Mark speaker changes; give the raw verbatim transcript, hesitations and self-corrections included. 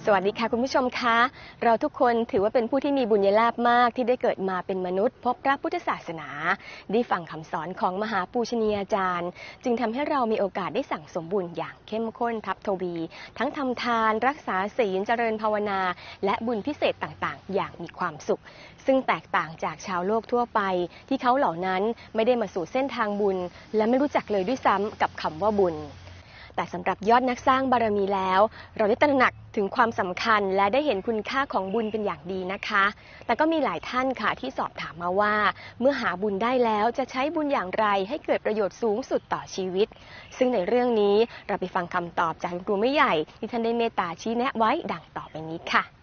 Speaker 1: สวัสดีค่ะคุณผู้ชมคะเราทุกคนถือว่าเป็นผู้ที่มีบุญญาลาภมากที่ได้เกิดมาเป็นมนุษย์พบพระพุทธศาสนาได้ฟังคำสอนของมหาปูชนียาจารย์จึงทำให้เรามีโอกาสได้สั่งสมบุญอย่างเข้มข้นทับทวีทั้งทำทานรักษาศีลเจริญภาวนาและบุญพิเศษต่างๆอย่างมีความสุขซึ่งแตกต่างจากชาวโลกทั่วไปที่เขาเหล่านั้นไม่ได้มาสู่เส้นทางบุญและไม่รู้จักเลยด้วยซ้ำกับคำว่าบุญแต่สำหรับยอดนักสร้างบารมีแล้วเราได้ตระหนักถึงความสำคัญและได้เห็นคุณค่าของบุญเป็นอย่างดีนะคะแต่ก็มีหลายท่านค่ะที่สอบถามมาว่าเมื่อหาบุญได้แล้วจะใช้บุญอย่างไรให้เกิดประโยชน์สูงสุดต่อชีวิตซึ่งในเรื่องนี้เราไปฟังคำตอบจากคุณครูไม่ใหญ่ที่ท่านได้เมตตาชี้แนะไว้ดังต่อไปนี้ค่ะ